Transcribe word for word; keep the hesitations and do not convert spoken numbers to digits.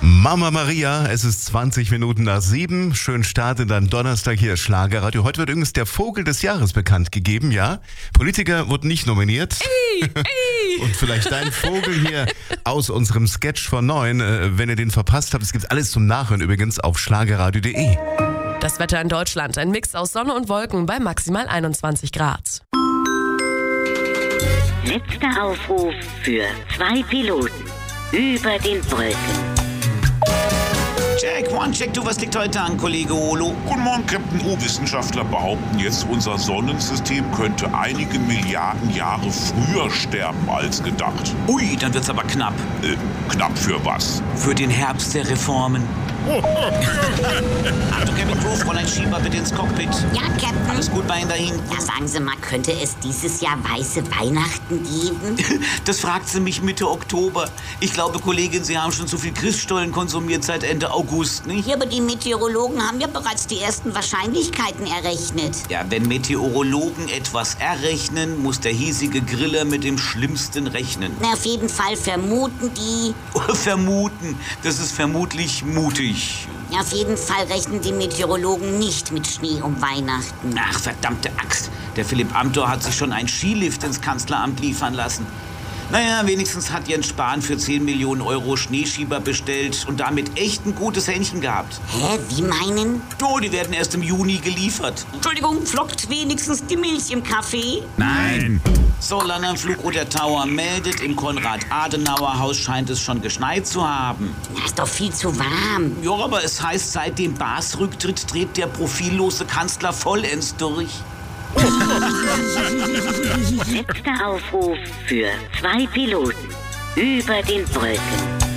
Mama Maria, es ist zwanzig Minuten nach sieben. Schönen Start in deinem Donnerstag hier, Schlagerradio. Heute wird übrigens der Vogel des Jahres bekannt gegeben, ja? Politiker wurden nicht nominiert. Ey, ey. Und vielleicht dein Vogel hier aus unserem Sketch von neun, äh, wenn ihr den verpasst habt. Es gibt alles zum Nachhören übrigens auf schlagerradio punkt de. Das Wetter in Deutschland, ein Mix aus Sonne und Wolken bei maximal einundzwanzig Grad. Letzter Aufruf für zwei Piloten über den Wolken. Check, one, check, du, was liegt heute an, Kollege Olo? Guten Morgen, Captain O. Wissenschaftler behaupten jetzt, unser Sonnensystem könnte einige Milliarden Jahre früher sterben als gedacht. Ui, dann wird's aber knapp. Äh, knapp für was? Für den Herbst der Reformen. Achtung, Captain Crew, Fräulein Schieber, bitte ins Cockpit. Ja, Captain. Alles gut bei Ihnen dahin? Ja, sagen Sie mal, könnte es dieses Jahr weiße Weihnachten geben? Das fragt sie mich Mitte Oktober. Ich glaube, Kollegin, Sie haben schon zu viel Christstollen konsumiert seit Ende August, nicht? Ja, aber die Meteorologen haben ja bereits die ersten Wahrscheinlichkeiten errechnet. Ja, wenn Meteorologen etwas errechnen, muss der hiesige Griller mit dem Schlimmsten rechnen. Na, auf jeden Fall vermuten die... Vermuten, das ist vermutlich mutig. Ja, auf jeden Fall rechnen die Meteorologen nicht mit Schnee um Weihnachten. Ach, verdammte Axt. Der Philipp Amthor hat sich schon einen Skilift ins Kanzleramt liefern lassen. Naja, wenigstens hat Jens Spahn für zehn Millionen Euro Schneeschieber bestellt und damit echt ein gutes Händchen gehabt. Hä, wie meinen? Oh, die werden erst im Juni geliefert. Entschuldigung, flockt wenigstens die Milch im Kaffee? Nein. So, Landanflug Oder Tower meldet, im Konrad-Adenauer-Haus scheint es schon geschneit zu haben. Na, ist doch viel zu warm. Ja, aber es heißt, seit dem Baas-Rücktritt dreht der profillose Kanzler vollends durch. Letzter Aufruf für zwei Piloten über den Wolken.